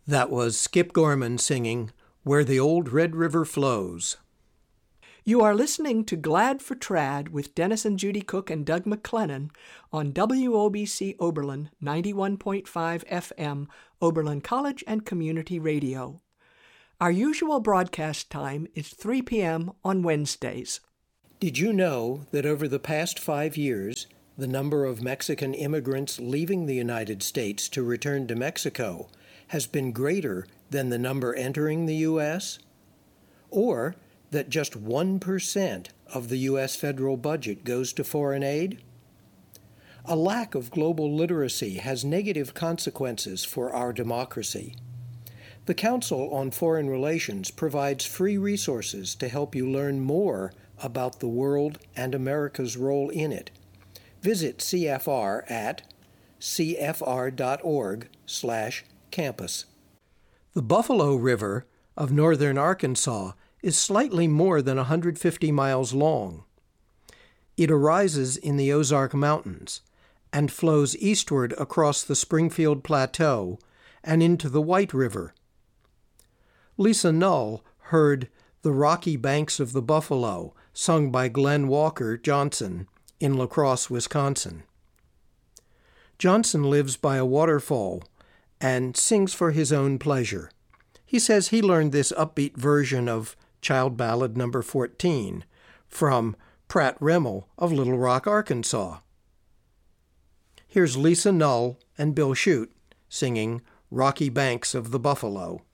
That was Skip Gorman singing Where the Old Red River Flows. You are listening to Glad for Trad with Dennis and Judy Cook and Doug McLennan on WOBC Oberlin 91.5 FM, Oberlin College and Community Radio. Our usual broadcast time is 3 p.m. on Wednesdays. Did you know that over the past 5 years, the number of Mexican immigrants leaving the United States to return to Mexico has been greater than the number entering the U.S.? Or that just 1% of the U.S. federal budget goes to foreign aid? A lack of global literacy has negative consequences for our democracy. The Council on Foreign Relations provides free resources to help you learn more about the world and America's role in it. Visit CFR at cfr.org/campus. The Buffalo River of northern Arkansas is slightly more than 150 miles long. It arises in the Ozark Mountains and flows eastward across the Springfield Plateau and into the White River. Lisa Null heard The Rocky Banks of the Buffalo, sung by Glenn Walker Johnson in La Crosse, Wisconsin. Johnson lives by a waterfall and sings for his own pleasure. He says he learned this upbeat version of Child Ballad No. 14 from Pratt Rimmel of Little Rock, Arkansas. Here's Lisa Null and Bill Shute singing Rocky Banks of the Buffalo.